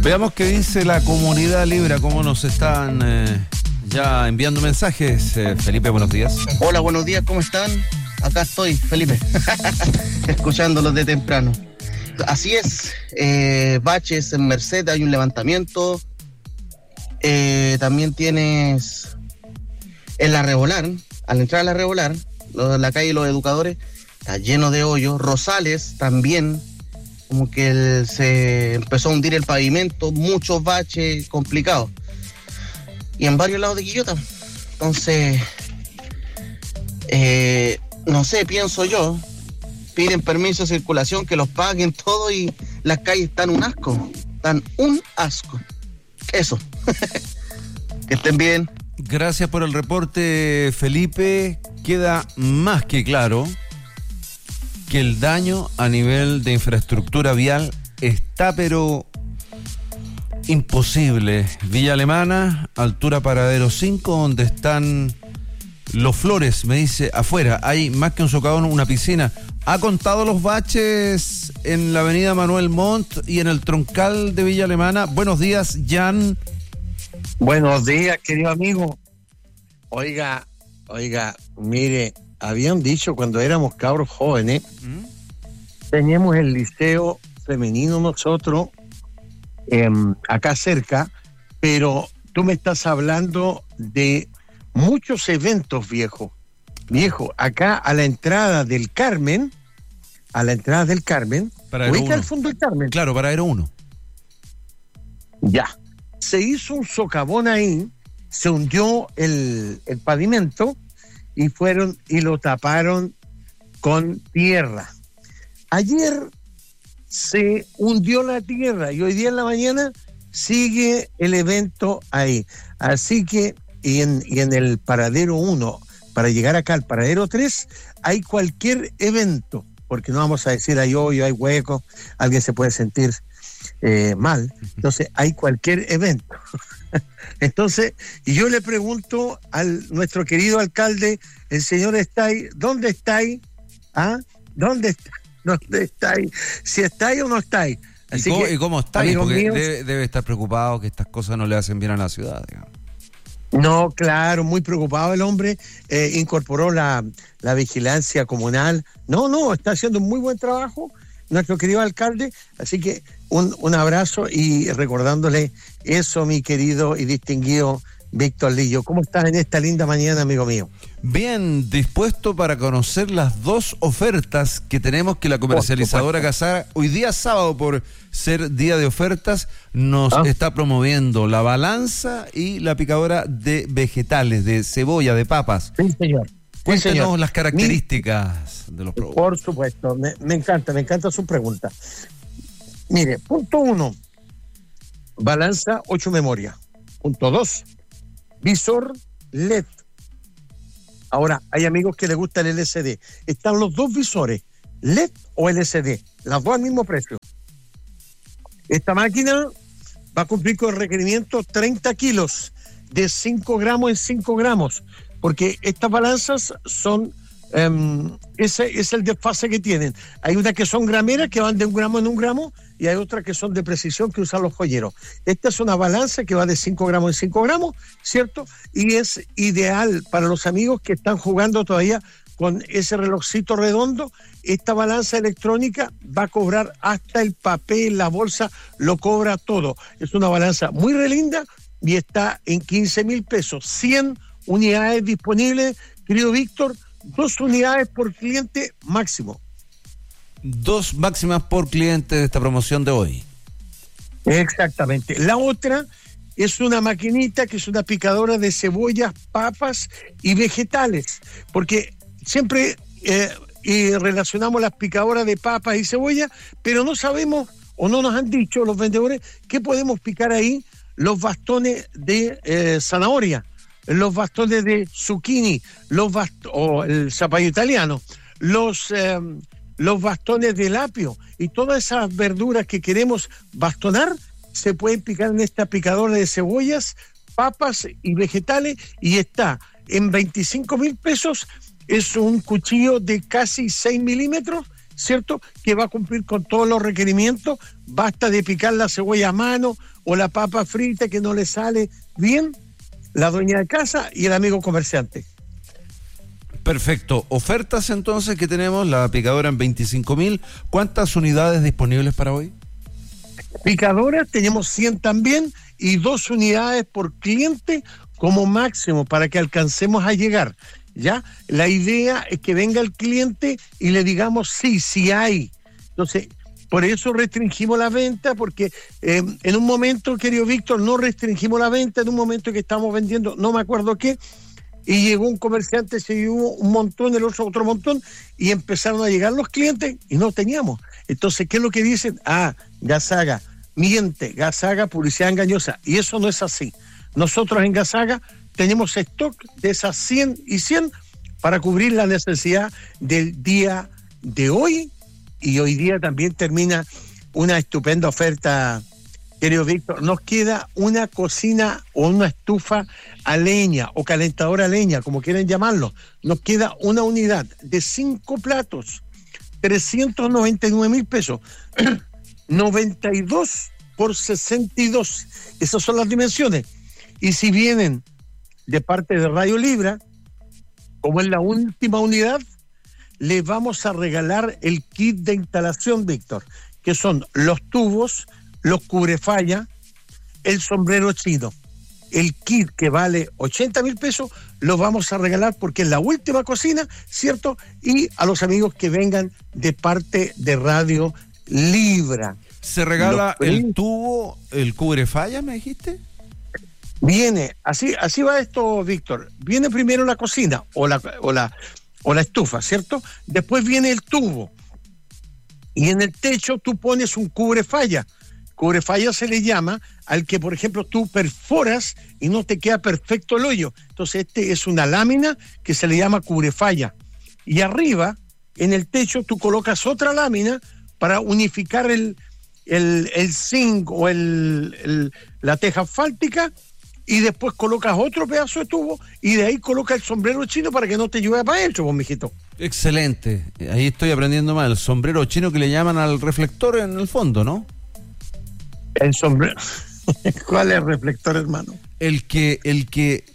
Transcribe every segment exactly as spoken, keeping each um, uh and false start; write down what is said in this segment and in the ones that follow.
Veamos qué dice la comunidad Libra, cómo nos están eh, ya enviando mensajes. Eh, Felipe, buenos días. Hola, buenos días, ¿cómo están? Acá estoy, Felipe, escuchándolos de temprano. Así es, eh, baches en Merced, hay un levantamiento. Eh, también tienes en la Rebolar, al entrar a la Rebolar, la calle de los Educadores, está lleno de hoyos. Rosales también, como que el, se empezó a hundir el pavimento, muchos baches complicados. Y en varios lados de Quillota. Entonces, eh, no sé, pienso yo, piden permiso de circulación, que los paguen todo y las calles están un asco, están un asco. Eso. Que estén bien. Gracias por el reporte, Felipe. Queda más que claro que el daño a nivel de infraestructura vial está pero imposible. Villa Alemana, altura Paradero cinco, donde están Los Flores, me dice, afuera, hay más que un socavón, una piscina. ¿Ha contado los baches en la avenida Manuel Montt y en el troncal de Villa Alemana? Buenos días, Jan. Buenos días, querido amigo. Oiga, oiga, mire, habían dicho cuando éramos cabros jóvenes, ¿Mm? teníamos el liceo femenino nosotros, eh, acá cerca, pero tú me estás hablando de muchos eventos, viejo. Viejo, acá a la entrada del Carmen, a la entrada del Carmen, ubica el fondo del Carmen. Claro, Paradero uno. Ya. Se hizo un socavón ahí, se hundió el, el pavimento y fueron y lo taparon con tierra. Ayer se hundió la tierra y hoy día en la mañana sigue el evento ahí. Así que, y en, y en el Paradero uno, para llegar acá al Paradero tres, hay cualquier evento, porque no vamos a decir hay hoyo, hay hueco, alguien se puede sentir eh, mal, entonces hay cualquier evento. Entonces, y yo le pregunto a nuestro querido alcalde, el señor está ahí, ¿dónde está ahí? ¿Ah? ¿Dónde está? ¿Dónde está ahí? Si está ahí o no está ahí. Así ¿Y, cómo, que, ¿Y cómo está ahí? Porque míos, debe, debe estar preocupado que estas cosas no le hacen bien a la ciudad, digamos. No, claro, muy preocupado el hombre, eh, incorporó la, la vigilancia comunal. No, no, está haciendo un muy buen trabajo nuestro querido alcalde, así que un, un abrazo y recordándole eso, mi querido y distinguido Víctor Lillo. ¿Cómo estás en esta linda mañana, amigo mío? Bien, dispuesto para conocer las dos ofertas que tenemos que la comercializadora Casara, hoy día sábado, por ser día de ofertas, nos ¿Ah? está promoviendo la balanza y la picadora de vegetales, de cebolla, de papas. Sí, señor. Cuéntenos sí, señor. las características Mi, de los productos. Por supuesto, me, me encanta, me encanta su pregunta. Mire, punto uno, balanza ocho memoria. Punto dos, visor L E D. Ahora, hay amigos que les gusta el L C D. Están los dos visores, L E D o L C D, las dos al mismo precio. Esta máquina va a cumplir con el requerimiento treinta kilos, de cinco gramos en cinco gramos, porque estas balanzas son, um, ese es el desfase que tienen. Hay unas que son grameras, que van de un gramo en un gramo, y hay otras que son de precisión que usan los joyeros. Esta es una balanza que va de cinco gramos en cinco gramos, ¿cierto? Y es ideal para los amigos que están jugando todavía con ese relojcito redondo. Esta balanza electrónica va a cobrar hasta el papel, la bolsa, lo cobra todo. Es una balanza muy relinda y está en quince mil pesos. cien unidades disponibles, querido Víctor, dos unidades por cliente máximo. Dos máximas por cliente de esta promoción de hoy. Exactamente. La otra es una maquinita que es una picadora de cebollas, papas y vegetales, porque siempre eh, eh, relacionamos las picadoras de papas y cebolla, pero no sabemos o no nos han dicho los vendedores qué podemos picar ahí. Los bastones de eh, zanahoria, los bastones de zucchini, los bast- o el zapallo italiano, los... Eh, los bastones de apio y todas esas verduras que queremos bastonar se pueden picar en esta picadora de cebollas, papas y vegetales, y está en veinticinco mil pesos. Es un cuchillo de casi seis milímetros ¿cierto? Que va a cumplir con todos los requerimientos, basta de picar la cebolla a mano o la papa frita que no le sale bien, la dueña de casa y el amigo comerciante. Perfecto. Ofertas entonces que tenemos, la picadora en veinticinco mil. ¿Cuántas unidades disponibles para hoy? Picadoras tenemos cien también y dos unidades por cliente como máximo para que alcancemos a llegar. ¿Ya? La idea es que venga el cliente y le digamos sí, sí hay. Entonces, por eso restringimos la venta, porque eh, en un momento, querido Víctor, no restringimos la venta, en un momento que estamos vendiendo, no me acuerdo qué, y llegó un comerciante, se llevó un montón, el otro otro montón, y empezaron a llegar los clientes y no teníamos. Entonces, ¿qué es lo que dicen? Ah, Gasaga, miente, Gasaga, publicidad engañosa. Y eso no es así. Nosotros en Gasaga tenemos stock de esas cien y cien para cubrir la necesidad del día de hoy, y hoy día también termina una estupenda oferta, querido Víctor. Nos queda una cocina o una estufa a leña o calentadora a leña, como quieran llamarlo. Nos queda una unidad de cinco platos, trescientos noventa y nueve mil pesos, noventa y dos por sesenta y dos. Esas son las dimensiones. Y si vienen de parte de Radio Libra, como es la última unidad, les vamos a regalar el kit de instalación, Víctor, que son los tubos, los cubrefalla, el sombrero chino. El kit que vale ochenta mil pesos lo vamos a regalar porque es la última cocina, ¿cierto? Y a los amigos que vengan de parte de Radio Libra. ¿Se regala Los... el tubo, el cubrefalla, me dijiste? Viene, así, así va esto, Víctor. Viene primero la cocina o la, o la, o la estufa, ¿cierto? Después viene el tubo. Y en el techo tú pones un cubrefalla. Cubrefalla se le llama al que, por ejemplo, tú perforas y no te queda perfecto el hoyo. Entonces, este es una lámina que se le llama cubrefalla. Y arriba, en el techo, tú colocas otra lámina para unificar el, el, el zinc o el, el, la teja asfáltica, y después colocas otro pedazo de tubo y de ahí colocas el sombrero chino para que no te llueva para adentro, pues, mijito. Excelente. Ahí estoy aprendiendo más. El sombrero chino que le llaman al reflector en el fondo, ¿no? El sombrero. ¿Cuál es el reflector, hermano? El que, el que,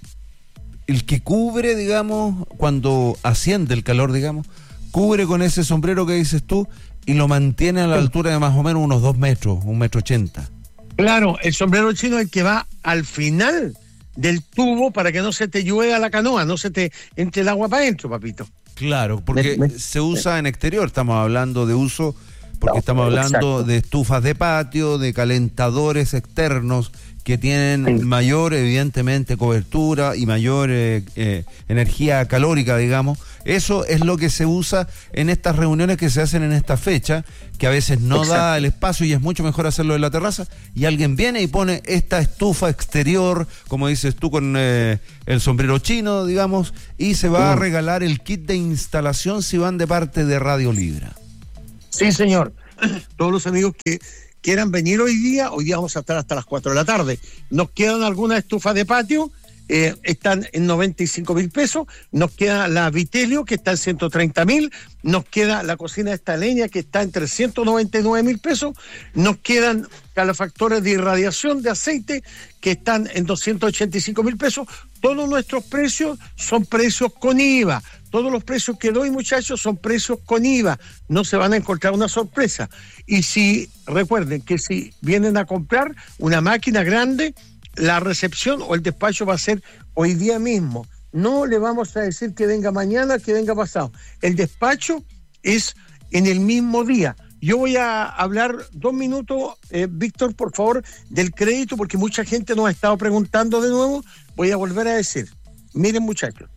el que cubre, digamos, cuando asciende el calor, digamos, cubre con ese sombrero que dices tú y lo mantiene a la altura de más o menos unos dos metros, un metro ochenta. Claro, el sombrero chino es el que va al final del tubo para que no se te llueva la canoa, no se te entre el agua para adentro, papito. Claro, porque me, me, se usa en exterior, estamos hablando de uso, porque no, estamos hablando exacto. de estufas de patio, de calentadores externos que tienen sí. mayor, evidentemente, cobertura y mayor eh, eh, energía calórica, digamos. Eso es lo que se usa en estas reuniones que se hacen en esta fecha, que a veces no exacto. da el espacio y es mucho mejor hacerlo en la terraza, y alguien viene y pone esta estufa exterior, como dices tú, con eh, el sombrero chino, digamos, y se va uh. a regalar el kit de instalación si van de parte de Radio Libra. Sí, señor. Todos los amigos que quieran venir hoy día, hoy día vamos a estar hasta las cuatro de la tarde. Nos quedan algunas estufas de patio, eh, están en noventa y cinco mil pesos, nos queda la Vitelio, que está en ciento treinta mil, nos queda la cocina de esta leña, que está en trescientos noventa y nueve mil pesos, nos quedan calefactores de irradiación de aceite, que están en doscientos ochenta y cinco mil pesos. Todos nuestros precios son precios con I V A. Todos los precios que doy, muchachos, son precios con I V A. No se van a encontrar una sorpresa. Y si, recuerden que si vienen a comprar una máquina grande, la recepción o el despacho va a ser hoy día mismo. No le vamos a decir que venga mañana, que venga pasado. El despacho es en el mismo día. Yo voy a hablar dos minutos, eh, Víctor, por favor, del crédito, porque mucha gente nos ha estado preguntando de nuevo. Voy a volver a decir, miren, muchachos,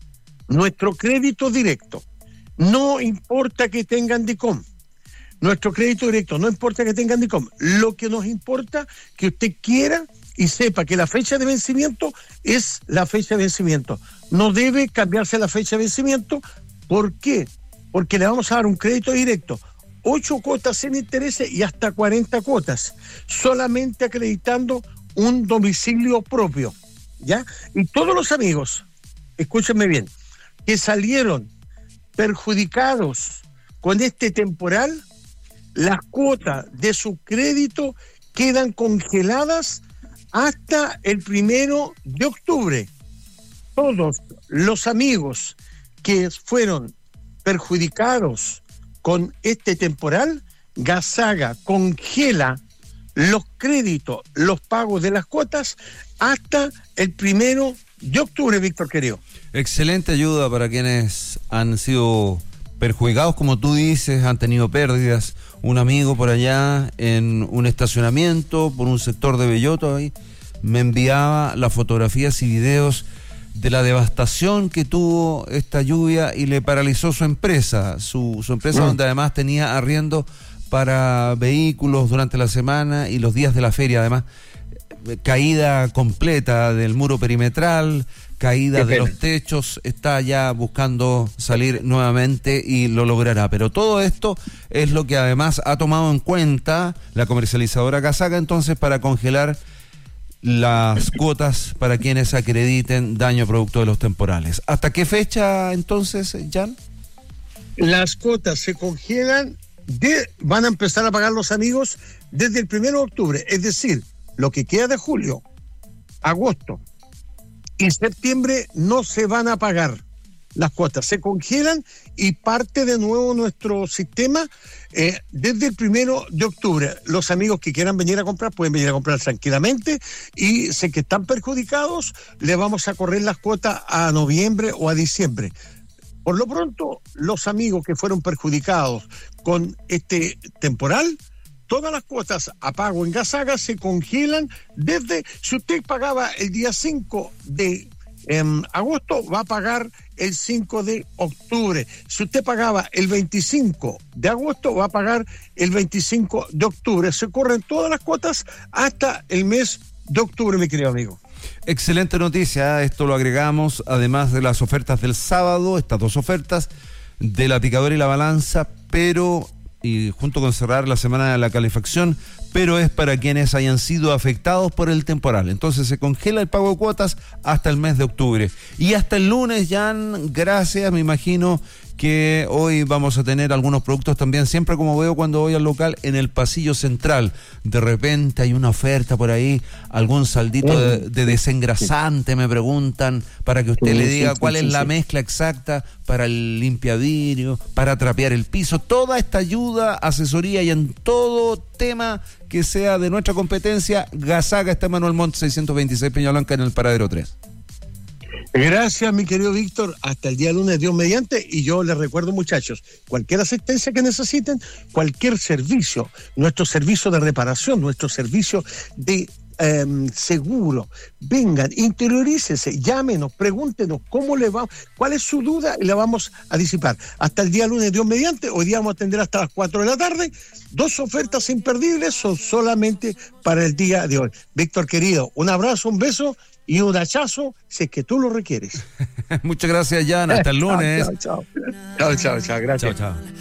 nuestro crédito directo, no importa que tengan D I C O M, nuestro crédito directo, no importa que tengan D I C O M, lo que nos importa que usted quiera y sepa que la fecha de vencimiento es la fecha de vencimiento. No debe cambiarse la fecha de vencimiento. ¿Por qué? Porque le vamos a dar un crédito directo, ocho cuotas sin intereses y hasta cuarenta cuotas, solamente acreditando un domicilio propio, ¿ya? Y todos los amigos, escúchenme bien, que salieron perjudicados con este temporal, las cuotas de su crédito quedan congeladas hasta el primero de octubre. Todos los amigos que fueron perjudicados con este temporal, Gasaga congela los créditos, los pagos de las cuotas hasta el primero de octubre, Víctor querido. Excelente ayuda para quienes han sido perjudicados, como tú dices, han tenido pérdidas. Un amigo por allá en un estacionamiento, por un sector de Belloto, ahí, me enviaba las fotografías y videos de la devastación que tuvo esta lluvia y le paralizó su empresa, su, su empresa mm. donde además tenía arriendo para vehículos durante la semana y los días de la feria, además caída completa del muro perimetral, caída de los techos, está ya buscando salir nuevamente y lo logrará. Pero todo esto es lo que además ha tomado en cuenta la comercializadora Gasaga entonces para congelar las cuotas para quienes acrediten daño producto de los temporales. ¿Hasta qué fecha entonces, Jan? Las cuotas se congelan, de, van a empezar a pagar los amigos desde el primero de octubre, es decir, lo que queda de julio, agosto y septiembre no se van a pagar. Las cuotas se congelan y parte de nuevo nuestro sistema eh, desde el primero de octubre. Los amigos que quieran venir a comprar pueden venir a comprar tranquilamente y sé que están perjudicados, le vamos a correr las cuotas a noviembre o a diciembre. Por lo pronto, los amigos que fueron perjudicados con este temporal, todas las cuotas a pago en Gasaga se congelan desde, si usted pagaba el día cinco de en agosto, va a pagar el cinco de octubre. Si usted pagaba el veinticinco de agosto, va a pagar el veinticinco de octubre. Se corren todas las cuotas hasta el mes de octubre, mi querido amigo. Excelente noticia, esto lo agregamos, además de las ofertas del sábado, estas dos ofertas, de la picadora y la balanza, pero, y junto con cerrar la semana de la calefacción, pero es para quienes hayan sido afectados por el temporal. Entonces se congela el pago de cuotas hasta el mes de octubre. Y hasta el lunes, Jan, gracias, me imagino que hoy vamos a tener algunos productos también, siempre como veo cuando voy al local, en el pasillo central. De repente hay una oferta por ahí, algún saldito de, de desengrasante, me preguntan, para que usted le diga cuál es la mezcla exacta para el limpiavidrio, para trapear el piso, toda esta ayuda, asesoría y en todo tema que sea de nuestra competencia. Gasaga está en Manuel Montt seiscientos veintiséis Peña Blanca en el paradero tres. Gracias, mi querido Víctor. Hasta el día lunes, Dios mediante. Y yo les recuerdo, muchachos, cualquier asistencia que necesiten, cualquier servicio, nuestro servicio de reparación, nuestro servicio de eh, seguro, vengan, interiorícese, llámenos, pregúntenos cómo le va, cuál es su duda y la vamos a disipar. Hasta el día lunes, Dios mediante. Hoy día vamos a atender hasta las cuatro de la tarde. Dos ofertas imperdibles son solamente para el día de hoy. Víctor, querido, un abrazo, un beso y un hachazo si es que tú lo requieres. Muchas gracias, Jan. Hasta el lunes. Chao, chao, chao. Chao, chao, chao. Gracias. Chao, chao.